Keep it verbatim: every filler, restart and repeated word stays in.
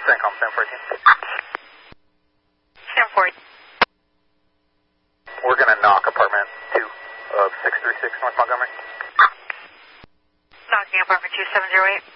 CENTCOM, seven fourteen. seven fourteen. We're going to knock apartment two of six three six North Montgomery. Knocking apartment two seven zero eight.